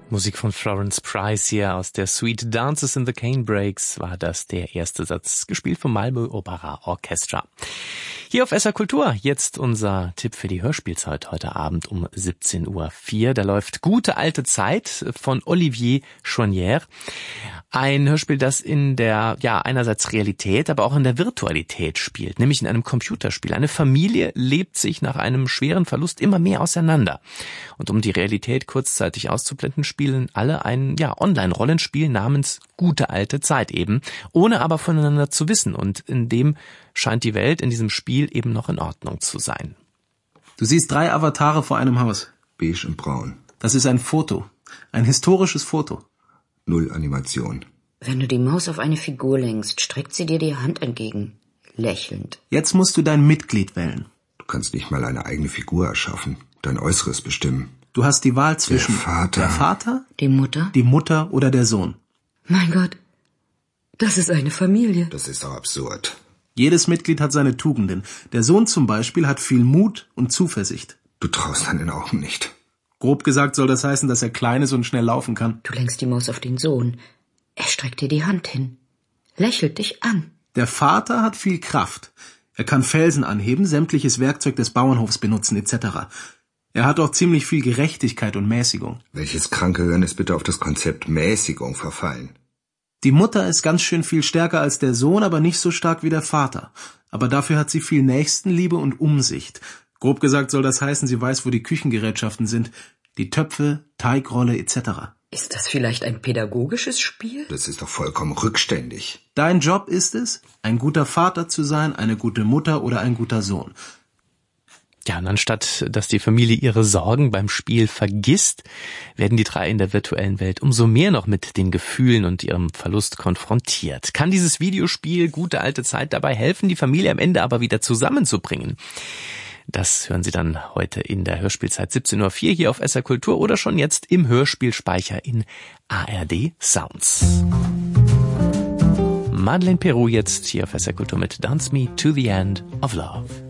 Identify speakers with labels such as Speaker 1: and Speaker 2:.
Speaker 1: Musik von Florence Price hier aus der Suite Dances in the Canebrakes war das der erste Satz, gespielt vom Malmö Opera Orchestra. Hier auf SR Kultur jetzt unser Tipp für die Hörspielzeit heute Abend um 17:04 Uhr. Da läuft Gute alte Zeit von Olivier Chouanière. Ein Hörspiel, das in der, einerseits Realität, aber auch in der Virtualität spielt, nämlich in einem Computerspiel. Eine Familie lebt sich nach einem schweren Verlust immer mehr auseinander. Und um die Realität kurzzeitig auszublenden, spielen alle ein, Online-Rollenspiel namens Gute alte Zeit eben, ohne aber voneinander zu wissen. Und in dem scheint die Welt in diesem Spiel eben noch in Ordnung zu sein.
Speaker 2: Du siehst 3 Avatare vor einem Haus.
Speaker 3: Beige und braun.
Speaker 2: Das ist ein Foto. Ein historisches Foto.
Speaker 3: 0 Animation.
Speaker 4: Wenn du die Maus auf eine Figur lenkst, streckt sie dir die Hand entgegen. Lächelnd.
Speaker 2: Jetzt musst du dein Mitglied wählen.
Speaker 3: Du kannst nicht mal eine eigene Figur erschaffen. Dein Äußeres bestimmen.
Speaker 2: Du hast die Wahl zwischen
Speaker 3: Der
Speaker 2: Vater,
Speaker 4: Die Mutter?
Speaker 2: die Mutter oder der Sohn.
Speaker 4: Mein Gott, das ist eine Familie.
Speaker 3: Das ist doch absurd.
Speaker 2: Jedes Mitglied hat seine Tugenden. Der Sohn zum Beispiel hat viel Mut und Zuversicht.
Speaker 3: Du traust deinen Augen nicht.
Speaker 2: Grob gesagt soll das heißen, dass er klein ist und schnell laufen kann.
Speaker 4: Du lenkst die Maus auf den Sohn. Er streckt dir die Hand hin. Lächelt dich an.
Speaker 2: Der Vater hat viel Kraft. Er kann Felsen anheben, sämtliches Werkzeug des Bauernhofs benutzen etc. Er hat auch ziemlich viel Gerechtigkeit und Mäßigung.
Speaker 3: Welches kranke Hirn ist bitte auf das Konzept Mäßigung verfallen?
Speaker 2: Die Mutter ist ganz schön viel stärker als der Sohn, aber nicht so stark wie der Vater. Aber dafür hat sie viel Nächstenliebe und Umsicht. Grob gesagt soll das heißen, sie weiß, wo die Küchengerätschaften sind. Die Töpfe, Teigrolle etc.
Speaker 4: Ist das vielleicht ein pädagogisches Spiel?
Speaker 3: Das ist doch vollkommen rückständig.
Speaker 2: Dein Job ist es, ein guter Vater zu sein, eine gute Mutter oder ein guter Sohn.
Speaker 1: Ja, und anstatt, dass die Familie ihre Sorgen beim Spiel vergisst, werden die 3 in der virtuellen Welt umso mehr noch mit den Gefühlen und ihrem Verlust konfrontiert. Kann dieses Videospiel Gute alte Zeit dabei helfen, die Familie am Ende aber wieder zusammenzubringen? Das hören Sie dann heute in der Hörspielzeit 17:04 Uhr hier auf SR Kultur oder schon jetzt im Hörspielspeicher in ARD Sounds. Madeleine Peru jetzt hier auf SR Kultur mit Dance Me to the End of Love.